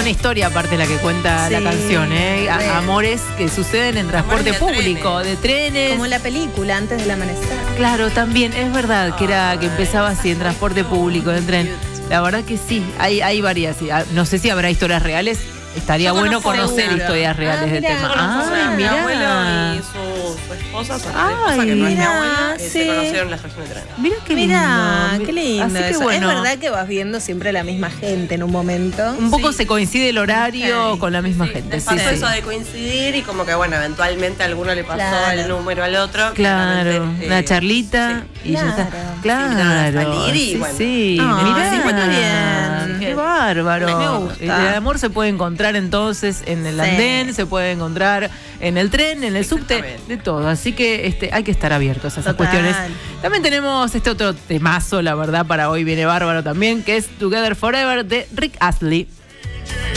buena historia aparte la que cuenta la canción, ¿eh? Amores que suceden en transporte público, de trenes. Como la película, Antes del amanecer. Claro, también, es verdad que empezaba así en transporte público, en tren. La verdad que sí, hay varias. No sé si habrá historias reales. Estaría bueno conocer historias reales del tema. Mi abuelo y su esposa, que no es mi abuela, se conocieron en la estación de tren. Mirá qué lindo. Qué lindo. Así que eso. bueno. Es verdad que vas viendo siempre la misma gente en un momento. Un poco se coincide el horario con la misma gente. Sí, eso de coincidir y como que bueno, eventualmente a alguno le pasó el número al otro. Claro, una charlita y ya está. Claro. Salir y bueno. Sí, mirá, sí, bueno, bien. Qué bárbaro. Me gusta. El amor se puede encontrar entonces en el andén, se puede encontrar en el tren, en el subte, de todo. Así que hay que estar abiertos a esas cuestiones. También tenemos este otro temazo, la verdad, para hoy viene bárbaro también, que es Together Forever de Rick Astley.